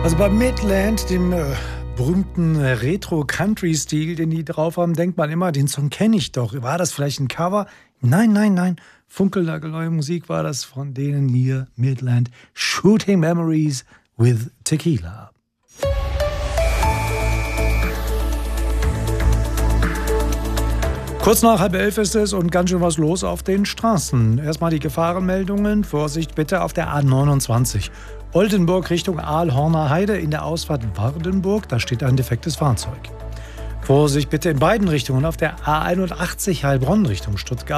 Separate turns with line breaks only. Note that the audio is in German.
Also bei Midland, dem berühmten Retro-Country-Stil, den die drauf haben, denkt man immer, den Song kenne ich doch. War das vielleicht ein Cover? Nein. Funkelnagelneue Musik war das von denen hier, Midland. Shooting Memories with Tequila. Kurz nach 10:30 ist es und ganz schön was los auf den Straßen. Erstmal die Gefahrenmeldungen. Vorsicht bitte auf der A29. Oldenburg Richtung Aalhorner Heide in der Ausfahrt Wardenburg. Da steht ein defektes Fahrzeug. Vorsicht bitte in beiden Richtungen auf der A81 Heilbronn Richtung Stuttgart.